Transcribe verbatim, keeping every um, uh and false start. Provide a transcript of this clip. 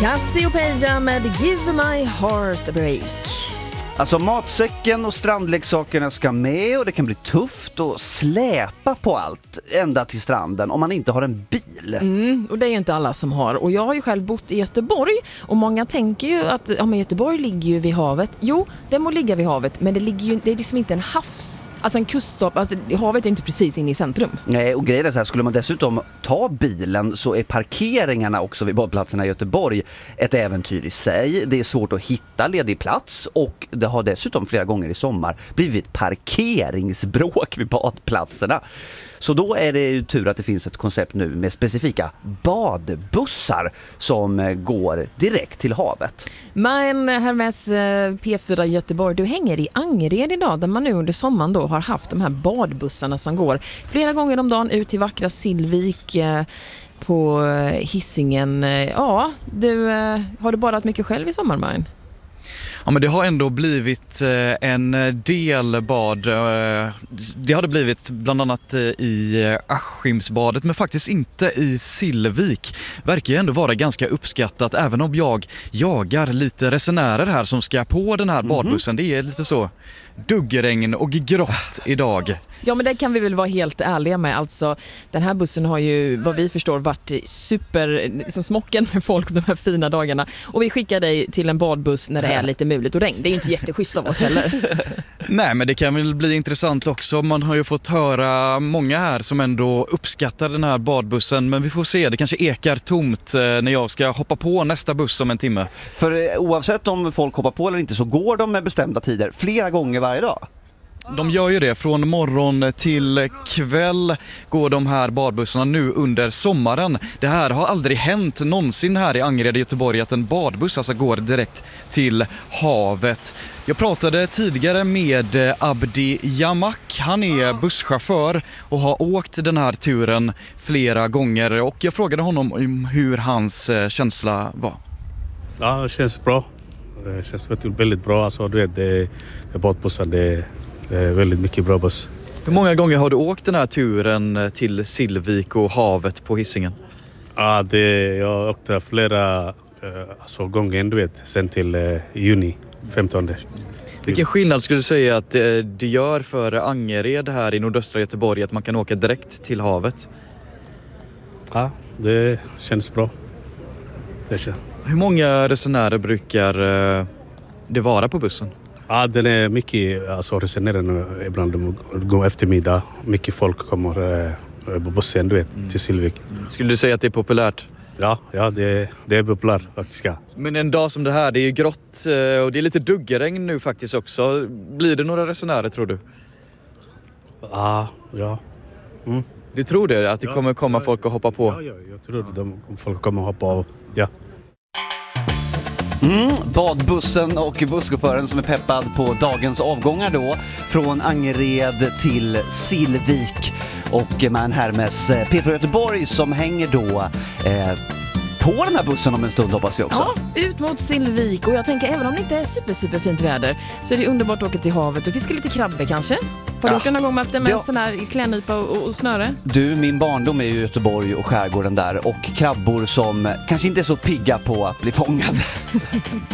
Cassiopeia med Give My Heart a Break. Alltså matsäcken och strandleksakerna ska med och det kan bli tufft att släpa på allt ända till stranden om man inte har en bil. Mm, och det är ju inte alla som har. Och jag har ju själv bott i Göteborg och många tänker ju att ja, men Göteborg ligger ju vid havet. Jo, det må ligga vid havet, men det, ligger ju, det är liksom inte en havs, alltså en kuststad. Alltså, havet är inte precis inne i centrum. Nej, och grejen är så här, skulle man dessutom ta bilen så är parkeringarna också vid badplatserna i Göteborg ett äventyr i sig. Det är svårt att hitta ledig plats och det har dessutom flera gånger i sommar blivit parkeringsbråk vid badplatserna. Så då är det ju tur att det finns ett koncept nu med specifika badbussar som går direkt till havet. Men Hermes P fyra Göteborg, du hänger i Angered idag där man nu under sommaren då har haft de här badbussarna som går flera gånger om dagen ut till vackra Sillvik på Hisingen. Ja, du, har du badat mycket själv i sommar, Marin? Ja, men det har ändå blivit en del bad. Det har det blivit bland annat i Askimsbadet, men faktiskt inte i Sillvik. Verkar ju ändå vara ganska uppskattat, även om jag jagar lite resenärer här som ska på den här badbussen. Det är lite så duggregn och grått idag. Ja, men det kan vi väl vara helt ärliga med. Alltså, den här bussen har ju, vad vi förstår, varit super liksom smocken med folk de här fina dagarna. Och vi skickar dig till en badbuss när det är lite mulet och regn. Det är ju inte jätteschysst av oss heller. Nej, men det kan väl bli intressant också. Man har ju fått höra många här som ändå uppskattar den här badbussen. Men vi får se, det kanske ekar tomt när jag ska hoppa på nästa buss om en timme. För oavsett om folk hoppar på eller inte så går de med bestämda tider flera gånger varje dag. De gör ju det. Från morgon till kväll går de här badbussarna nu under sommaren. Det här har aldrig hänt någonsin här i Angered i Göteborg att en badbuss alltså går direkt till havet. Jag pratade tidigare med Abdi Jamak. Han är busschaufför och har åkt den här turen flera gånger. Och jag frågade honom om hur hans känsla var. Ja, det känns bra. Det känns väldigt bra. Alltså, du vet, det är badbussar, det är Det är väldigt mycket bra buss. Hur många gånger har du åkt den här turen till Sillvik och havet på Hisingen? Ja, det, jag åkte flera alltså, gånger, du vet, sen till eh, juni femtonde. Vilken skillnad skulle du säga att det, det gör för Angered här i nordöstra Göteborg att man kan åka direkt till havet? Ja, det känns bra. Det känns. Hur många resenärer brukar eh, det vara på bussen? Ja, den är mycket, alltså resenärer ibland de går eftermiddag. Mycket folk kommer eh, på bussen, du vet, mm. till Sillvik. Mm. Skulle du säga att det är populärt? Ja, ja det, det är populärt faktiskt. Ja. Men en dag som det här, det är ju grått och det är lite duggregn nu faktiskt också. Blir det några resenärer, tror du? Ja, ja. Mm. Du tror det? Att det kommer komma ja, folk och hoppa på? Ja, ja, jag tror att de, folk kommer hoppa av, ja. Mm, badbussen och busschauffören som är peppad på dagens avgångar då från Angered till Sillvik och med en Hermes P fyra Göteborg som hänger då eh, på den här bussen om en stund, hoppas vi också. Ja, ut mot Sillvik. Och jag tänker, även om det inte är super, super fint väder så är det underbart att åka till havet och fiska lite krabbe kanske. Har du gjort det någon gång med, med ja. en sån här klänypa och, och snöre? Du, min barndom är ju Göteborg och skärgården där och krabbor som kanske inte är så pigga på att bli fångade.